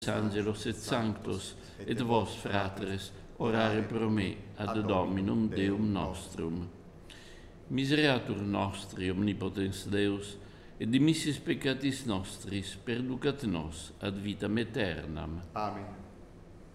Angelos et Sanctos, et vos fratres, orare pro me ad Dominum Deum nostrum. Misereatur nostri, omnipotens Deus, et dimissis peccatis nostris, perducat nos ad vitam aeternam. Amen.